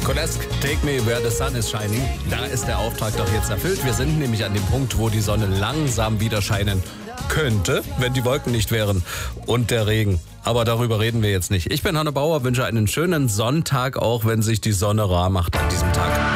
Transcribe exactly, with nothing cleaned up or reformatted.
Kolesk, Take Me Where the Sun is Shining. Da ist der Auftrag doch jetzt erfüllt. Wir sind nämlich an dem Punkt, wo die Sonne langsam wieder scheinen könnte, wenn die Wolken nicht wären und der Regen. Aber darüber reden wir jetzt nicht. Ich bin Hanne Bauer, wünsche einen schönen Sonntag, auch wenn sich die Sonne rar macht an diesem Tag.